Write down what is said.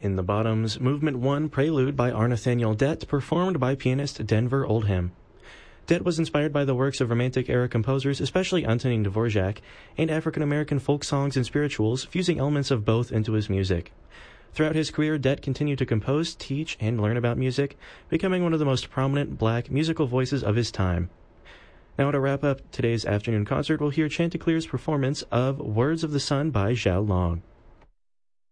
In the Bottoms, Movement 1 Prelude by R. Nathaniel Dett, performed by pianist Denver Oldham. Dett was inspired by the works of Romantic-era composers, especially Antonin Dvorak, and African-American folk songs and spirituals, fusing elements of both into his music. Throughout his career, Dett continued to compose, teach, and learn about music, becoming one of the most prominent black musical voices of his time. Now, to wrap up today's afternoon concert, we'll hear Chanticleer's performance of Words of the Sun by Xiao Long.